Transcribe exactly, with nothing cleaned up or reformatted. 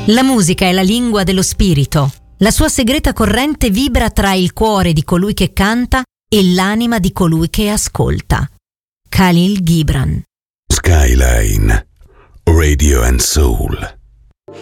La musica è la lingua dello spirito. La sua segreta corrente vibra tra il cuore di colui che canta e l'anima di colui che ascolta. Khalil Gibran. Skyline Radio and Soul.